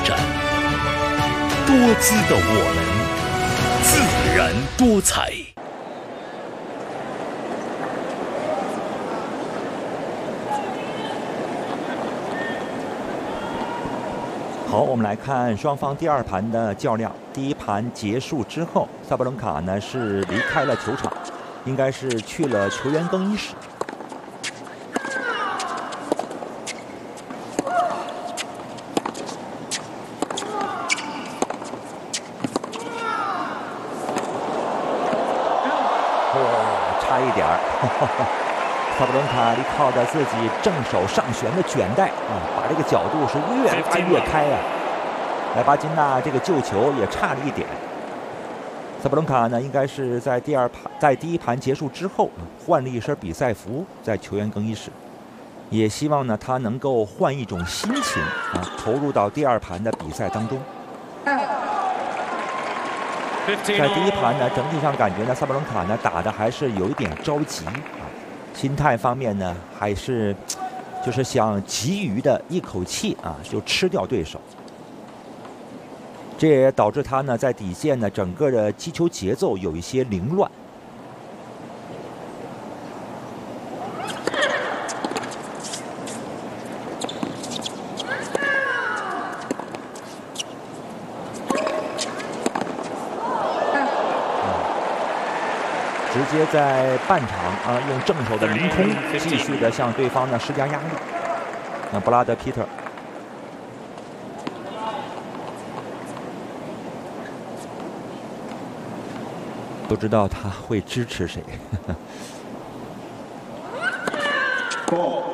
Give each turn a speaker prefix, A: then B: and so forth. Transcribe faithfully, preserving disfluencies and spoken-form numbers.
A: 展，多姿的我们，自然多彩。
B: 好，我们来看双方第二盘的较量。第一盘结束之后，萨布伦卡呢是离开了球场，应该是去了球员更衣室。哇，差一点儿！萨布伦卡依靠着自己正手上旋的卷带啊，把这个角度是越拉越开啊。莱巴金娜这个救球也差了一点。萨布伦卡呢，应该是在第二盘，在第一盘结束之后换了一身比赛服，在球员更衣室，也希望呢他能够换一种心情啊，投入到第二盘的比赛当中。在第一盘呢，整体上感觉呢，萨布伦卡呢打的还是有一点着急啊。心态方面呢，还是就是想急于的一口气啊就吃掉对手，这也导致他呢在底线呢整个的击球节奏有一些凌乱。直接在半场啊，用正手的凌空继续的向对方呢施加压力。那布拉德·皮特不知道他会支持谁。